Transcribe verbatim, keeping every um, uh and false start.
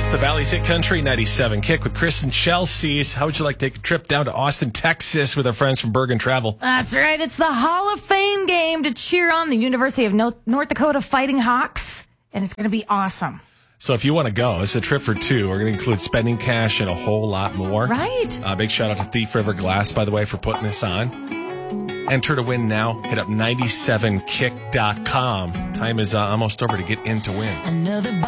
It's the Valley's Hit Country ninety-seven Kick with Chris and Chelsea's. How would you like to take a trip down to Austin, Texas with our friends from Bergen Travel? That's right. It's the Hall of Fame game to cheer on the University of North Dakota Fighting Hawks, and it's going to be awesome. So if you want to go, it's a trip for two. We're going to include spending cash and a whole lot more. Right. Uh, big shout out to Thief River Glass, by the way, for putting this on. Enter to win now. Hit up ninety-seven kick dot com. Time is uh, almost over to get in to win. Another